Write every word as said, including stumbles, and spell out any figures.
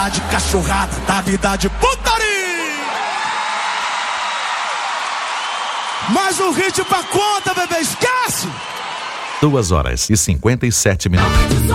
De cachorrada, da vida de putaria. Mais um hit pra conta, bebê, esquece! Duas horas e cinquenta e sete minutos.